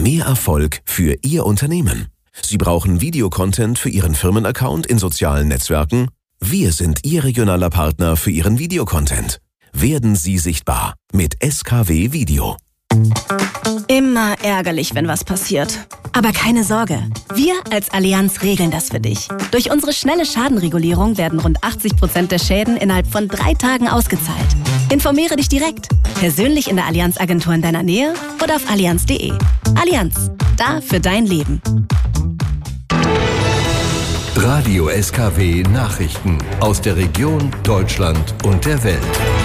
Mehr Erfolg für Ihr Unternehmen. Sie brauchen Videocontent für Ihren Firmenaccount in sozialen Netzwerken? Wir sind Ihr regionaler Partner für Ihren Videocontent. Werden Sie sichtbar mit SKW Video. Immer ärgerlich, wenn was passiert. Aber keine Sorge, wir als Allianz regeln das für dich. Durch unsere schnelle Schadenregulierung werden rund 80% der Schäden innerhalb von 3 Tagen ausgezahlt. Informiere dich direkt, persönlich in der Allianz-Agentur in deiner Nähe oder auf allianz.de. Allianz, da für dein Leben. Radio SKW Nachrichten aus der Region, Deutschland und der Welt.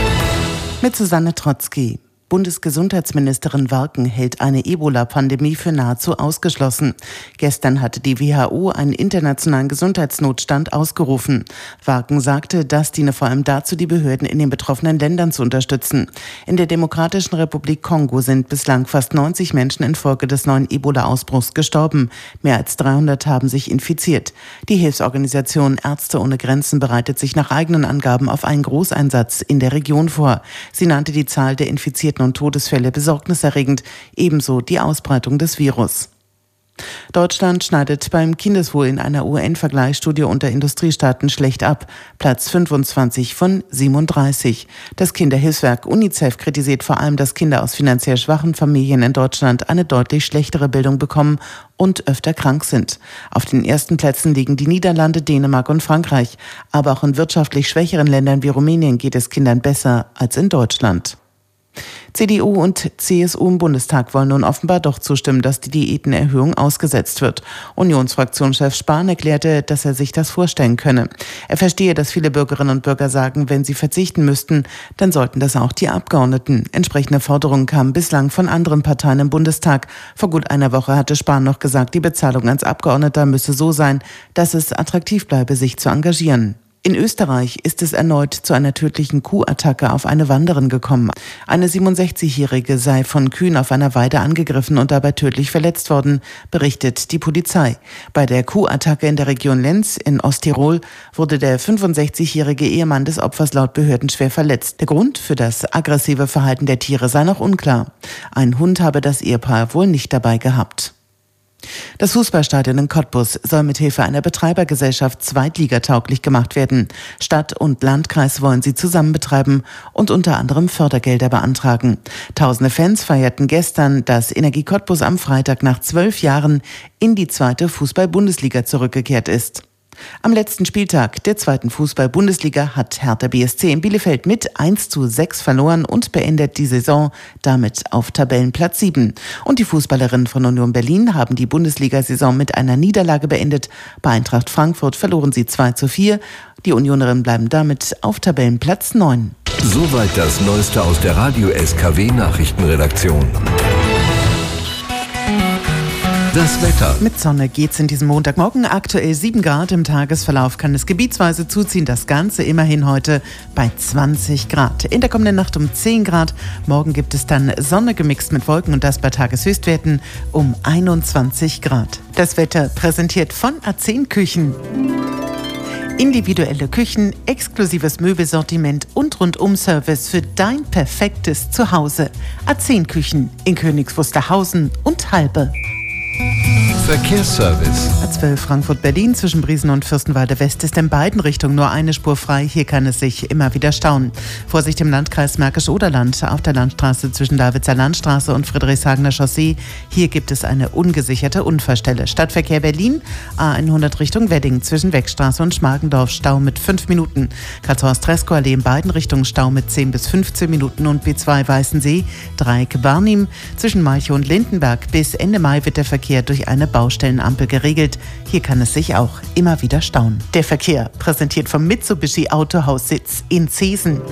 Mit Susanne Trotzki. Bundesgesundheitsministerin Warken hält eine Ebola-Pandemie für nahezu ausgeschlossen. Gestern hatte die WHO einen internationalen Gesundheitsnotstand ausgerufen. Warken sagte, das diene vor allem dazu, die Behörden in den betroffenen Ländern zu unterstützen. In der Demokratischen Republik Kongo sind bislang fast 90 Menschen infolge des neuen Ebola-Ausbruchs gestorben. Mehr als 300 haben sich infiziert. Die Hilfsorganisation Ärzte ohne Grenzen bereitet sich nach eigenen Angaben auf einen Großeinsatz in der Region vor. Sie nannte die Zahl der Infizierten und Todesfälle besorgniserregend, ebenso die Ausbreitung des Virus. Deutschland schneidet beim Kindeswohl in einer UN-Vergleichsstudie unter Industriestaaten schlecht ab. Platz 25 von 37. Das Kinderhilfswerk UNICEF kritisiert vor allem, dass Kinder aus finanziell schwachen Familien in Deutschland eine deutlich schlechtere Bildung bekommen und öfter krank sind. Auf den ersten Plätzen liegen die Niederlande, Dänemark und Frankreich. Aber auch in wirtschaftlich schwächeren Ländern wie Rumänien geht es Kindern besser als in Deutschland. CDU und CSU im Bundestag wollen nun offenbar doch zustimmen, dass die Diätenerhöhung ausgesetzt wird. Unionsfraktionschef Spahn erklärte, dass er sich das vorstellen könne. Er verstehe, dass viele Bürgerinnen und Bürger sagen, wenn sie verzichten müssten, dann sollten das auch die Abgeordneten. Entsprechende Forderungen kamen bislang von anderen Parteien im Bundestag. Vor gut einer Woche hatte Spahn noch gesagt, die Bezahlung als Abgeordneter müsse so sein, dass es attraktiv bleibe, sich zu engagieren. In Österreich ist es erneut zu einer tödlichen Kuhattacke auf eine Wanderin gekommen. Eine 67-Jährige sei von Kühen auf einer Weide angegriffen und dabei tödlich verletzt worden, berichtet die Polizei. Bei der Kuhattacke in der Region Lenz in Osttirol wurde der 65-jährige Ehemann des Opfers laut Behörden schwer verletzt. Der Grund für das aggressive Verhalten der Tiere sei noch unklar. Ein Hund habe das Ehepaar wohl nicht dabei gehabt. Das Fußballstadion in Cottbus soll mithilfe einer Betreibergesellschaft zweitligatauglich gemacht werden. Stadt und Landkreis wollen sie zusammen betreiben und unter anderem Fördergelder beantragen. Tausende Fans feierten gestern, dass Energie Cottbus am Freitag nach 12 Jahren in die 2. Fußball-Bundesliga zurückgekehrt ist. Am letzten Spieltag der 2. Fußball-Bundesliga hat Hertha BSC in Bielefeld mit 1:6 verloren und beendet die Saison damit auf Tabellenplatz 7. Und die Fußballerinnen von Union Berlin haben die Bundesliga-Saison mit einer Niederlage beendet. Bei Eintracht Frankfurt verloren sie 2:4. Die Unionerinnen bleiben damit auf Tabellenplatz 9. Soweit das Neueste aus der Radio SKW Nachrichtenredaktion. Das Wetter. Mit Sonne geht's in diesem Montagmorgen. Aktuell 7 Grad. Im Tagesverlauf kann es gebietsweise zuziehen. Das Ganze immerhin heute bei 20 Grad. In der kommenden Nacht um 10 Grad. Morgen gibt es dann Sonne gemixt mit Wolken und das bei Tageshöchstwerten um 21 Grad. Das Wetter präsentiert von A10 Küchen. Individuelle Küchen, exklusives Möbelsortiment und Rundum-Service für dein perfektes Zuhause. A10 Küchen in Königs Wusterhausen und Halbe. Verkehrsservice. A12 Frankfurt-Berlin zwischen Briesen und Fürstenwalde West ist in beiden Richtungen nur eine Spur frei. Hier kann es sich immer wieder stauen. Vorsicht im Landkreis Märkisch-Oderland auf der Landstraße zwischen Davidser Landstraße und Friedrichshagener Chaussee. Hier gibt es eine ungesicherte Unfallstelle. Stadtverkehr Berlin, A100 Richtung Wedding zwischen Weckstraße und Schmargendorf Stau mit 5 Minuten. Karl-Horst-Treskow-Allee in beiden Richtungen Stau mit 10 bis 15 Minuten und B2 Weißensee, Dreieck Barnim zwischen Malchow und Lindenberg. Bis Ende Mai wird der Verkehr durch eine Baustellenampel geregelt. Hier kann es sich auch immer wieder stauen. Der Verkehr präsentiert vom Mitsubishi Autohaussitz in Zeesen.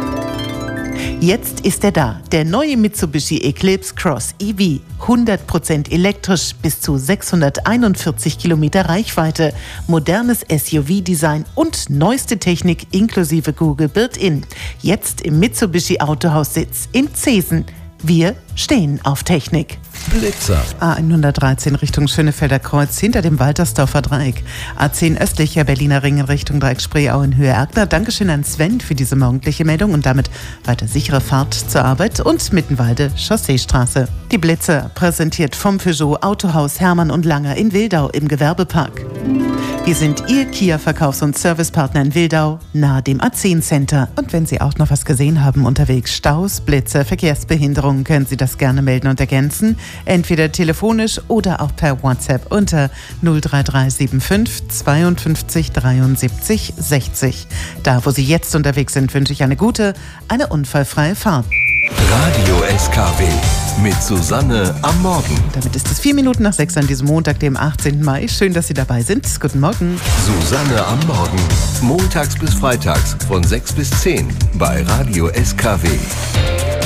Jetzt ist er da, der neue Mitsubishi Eclipse Cross EV. 100% elektrisch, bis zu 641 Kilometer Reichweite, modernes SUV-Design und neueste Technik inklusive Google Built-In. Jetzt im Mitsubishi Autohaussitz in Zeesen. Wir stehen auf Technik. Blitzer. A113 Richtung Schönefelder Kreuz hinter dem Waltersdorfer Dreieck. A10 östlicher Berliner Ring in Richtung Dreieck Spreeau in Höhe Erkner. Dankeschön an Sven für diese morgendliche Meldung und damit weiter sichere Fahrt zur Arbeit und Mittenwalde Chausseestraße. Die Blitzer präsentiert vom Peugeot Autohaus Hermann und Langer in Wildau im Gewerbepark. Wir sind Ihr Kia-Verkaufs- und Servicepartner in Wildau, nahe dem A10 Center. Und wenn Sie auch noch was gesehen haben unterwegs, Staus, Blitzer, Verkehrsbehinderungen, können Sie das gerne melden und ergänzen. Entweder telefonisch oder auch per WhatsApp unter 03375 52 73 60. Da, wo Sie jetzt unterwegs sind, wünsche ich eine gute, eine unfallfreie Fahrt. Radio SKW mit Susanne am Morgen. Damit ist es 4 Minuten nach 6 an diesem Montag, dem 18. Mai. Schön, dass Sie dabei sind. Guten Morgen. Susanne am Morgen. Montags bis freitags von 6 bis 10 bei Radio SKW.